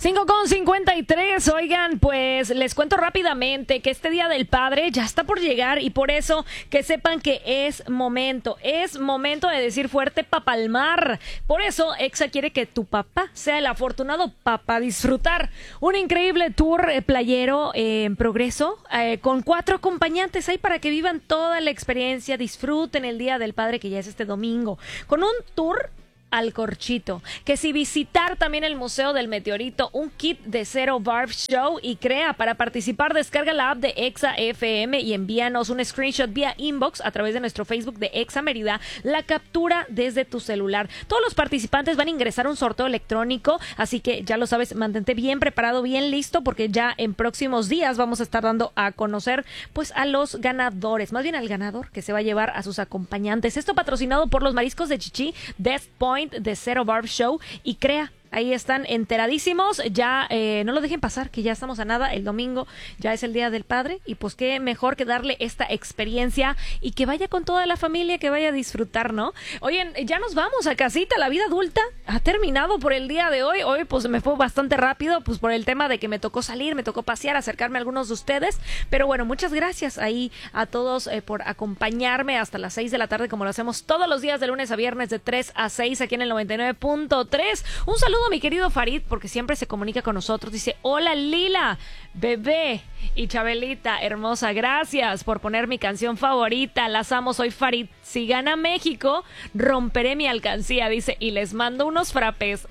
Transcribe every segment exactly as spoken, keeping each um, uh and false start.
cinco con cincuenta y tres, oigan, pues les cuento rápidamente que este Día del Padre ya está por llegar y por eso que sepan que es momento, es momento de decir fuerte pa' palmar. Por eso Exa quiere que tu papá sea el afortunado papá, disfrutar un increíble tour eh, playero eh, en progreso eh, con cuatro acompañantes ahí para que vivan toda la experiencia, disfruten el Día del Padre que ya es este domingo, con un tour al Corchito, que si visitar también el Museo del Meteorito, un kit de Zero Barb Show y crea. Para participar, descarga la app de Exa F M y envíanos un screenshot vía inbox a través de nuestro Facebook de Exa Mérida, la captura desde tu celular. Todos los participantes van a ingresar a un sorteo electrónico, así que ya lo sabes, mantente bien preparado, bien listo, porque ya en próximos días vamos a estar dando a conocer pues a los ganadores, más bien al ganador que se va a llevar a sus acompañantes. Esto patrocinado por los Mariscos de Chichi, Death Point, de Zero Barb Show y Crea. Ahí están enteradísimos, ya eh, no lo dejen pasar, que ya estamos a nada, el domingo ya es el Día del Padre y pues qué mejor que darle esta experiencia y que vaya con toda la familia, que vaya a disfrutar, ¿no? Oye, ya nos vamos a casita, la vida adulta ha terminado por el día de hoy, hoy pues me fue bastante rápido, pues por el tema de que me tocó salir, me tocó pasear, acercarme a algunos de ustedes, pero bueno, muchas gracias ahí a todos eh, por acompañarme hasta las seis de la tarde, como lo hacemos todos los días de lunes a viernes de tres a seis aquí en el noventa y nueve punto tres. Un saludo a mi querido Farid, porque siempre se comunica con nosotros. Dice, hola Lila, bebé y Chabelita, hermosa, gracias por poner mi canción favorita, las amo, soy Farid. Si gana México, romperé mi alcancía, dice, y les mando unos frappés.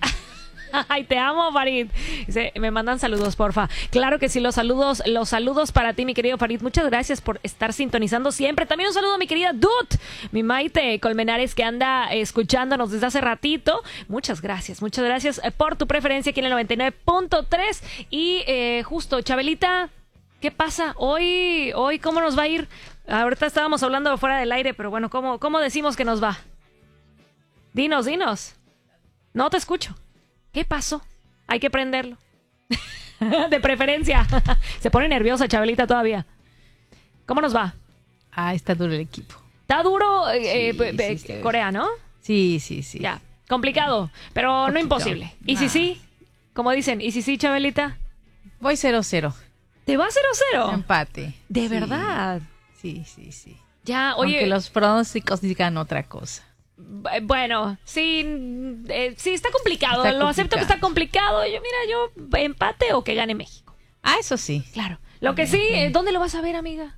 Ay, te amo, Farid. Dice, me mandan saludos, porfa. Claro que sí, los saludos, los saludos para ti, mi querido Farid. Muchas gracias por estar sintonizando siempre. También un saludo a mi querida Dut, mi Maite Colmenares, que anda escuchándonos desde hace ratito. Muchas gracias, muchas gracias por tu preferencia aquí en el noventa y nueve punto tres. Y eh, justo, Chabelita, ¿qué pasa? Hoy, hoy, ¿cómo nos va a ir? Ahorita estábamos hablando fuera del aire, pero bueno, ¿cómo, cómo decimos que nos va? Dinos, dinos. No te escucho. ¿Qué pasó? Hay que prenderlo. De preferencia. Se pone nerviosa Chabelita todavía. ¿Cómo nos va? Ah, está duro el equipo. Está duro eh, sí, eh, sí, Corea, ¿no? Sí, sí, sí. Ya, complicado, pero no imposible. ¿Y si sí? Como dicen, ¿y si sí, Chabelita? Voy cero cero. ¿Te va cero cero? Empate. ¿De sí. verdad? Sí, sí, sí. Ya, oye. Aunque los pronósticos digan otra cosa. Bueno, sí, eh, sí está complicado, está lo complicado. acepto que está complicado. Yo, mira, yo empate o que gane México. Ah, eso sí. Claro. Lo que sí, eh, ¿dónde lo vas a ver, amiga?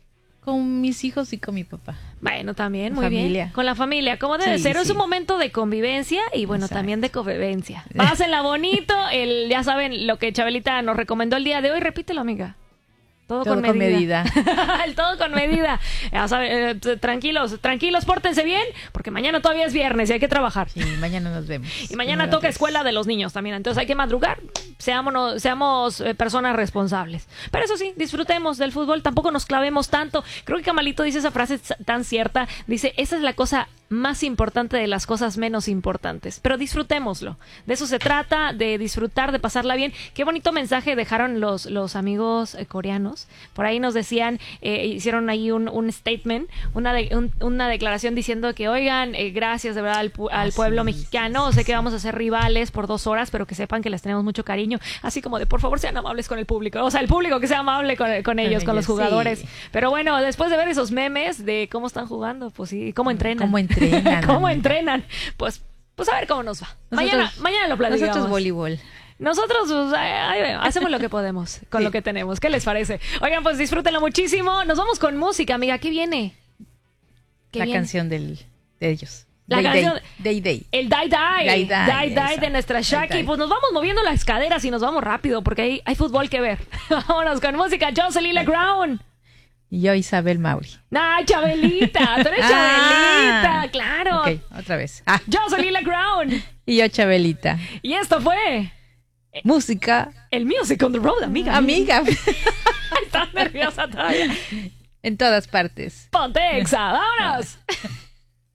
Con mis hijos y con mi papá. Bueno, también, muy familia. bien. Con la familia, como debe sí, ser. Sí. Es un momento de convivencia y, bueno, Exacto. también de convivencia. Pásenla bonito. El, ya saben lo que Chabelita nos recomendó el día de hoy. Repítelo, amiga. Todo, todo con con medida. medida. El todo con medida. Ya saben, eh, tranquilos, tranquilos, pórtense bien, porque mañana todavía es viernes y hay que trabajar. Sí, mañana nos vemos. Y mañana toca escuela de los niños también, entonces hay que madrugar. Seámonos, seamos eh, personas responsables. Pero eso sí, disfrutemos del fútbol, tampoco nos clavemos tanto. Creo que Camalito dice esa frase tan cierta. Dice, esa es la cosa más importante de las cosas menos importantes. Pero disfrutémoslo. De eso se trata, de disfrutar, de pasarla bien. Qué bonito mensaje dejaron los, los amigos eh, coreanos. Por ahí nos decían, eh, hicieron ahí un, un statement, una, de, un, una declaración diciendo que, oigan, eh, gracias de verdad al, pu- al ah, pueblo sí, mexicano. sí, Sé sí. que vamos a ser rivales por dos horas, pero que sepan que les tenemos mucho cariño. Así como de, por favor, sean amables con el público. O sea, el público que sea amable con, con ellos, con, con los jugadores. Sí. Pero bueno, después de ver esos memes de cómo están jugando, pues sí, cómo entrenan. ¿Cómo entrenan? ¿Cómo entrenan? Pues, pues a ver cómo nos va. Nosotros, mañana, mañana lo platicamos. Nosotros voleibol. Nosotros pues, ay, ay, hacemos lo que podemos con sí. lo que tenemos. ¿Qué les parece? Oigan, pues disfrútenlo muchísimo. Nos vamos con música, amiga. ¿Qué viene? ¿Qué La viene? canción del, de ellos. La day, canción... Day, day, day. El Die Die. Die Die, Die, die de nuestra Shaki. Pues nos vamos moviendo las caderas y nos vamos rápido porque hay, hay fútbol que ver. Vámonos con música. Jocelyn LeGround. Y yo, Isabel Mauri. ¡Nah, Chabelita! ¡Tú eres ah, Chabelita! ¡Claro! Ok, otra vez. Ah. Jocelyn LeGround. Y yo, Chabelita. Y esto fue... Música. El Music on the Road, amiga. Amiga. Estás nerviosa todavía. En todas partes. Ponte Exa, vámonos.